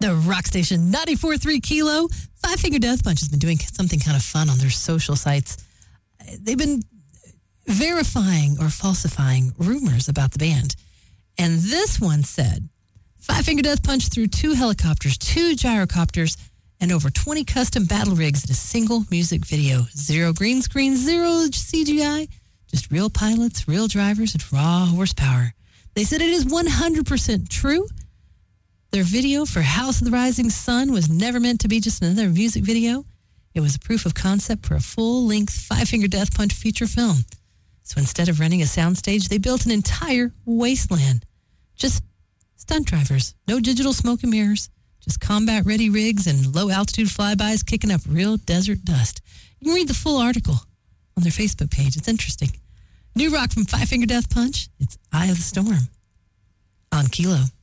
The rock station 94.3 Kilo. Five Finger Death Punch has been doing something kind of fun on their social sites. They've been verifying or falsifying rumors about the band. And this one said, Five Finger Death Punch threw 2 helicopters, 2 gyrocopters, and over 20 custom battle rigs in a single music video. 0 green screen, 0 CGI, just real pilots, real drivers, and raw horsepower. They said it is 100% true. Their video for House of the Rising Sun was never meant to be just another music video. It was a proof of concept for a full-length Five Finger Death Punch feature film. So instead of renting a soundstage, they built an entire wasteland. Just stunt drivers, no digital smoke and mirrors, just combat-ready rigs and low-altitude flybys kicking up real desert dust. You can read the full article on their Facebook page. It's interesting. New rock from Five Finger Death Punch. It's Eye of the Storm on Kilo.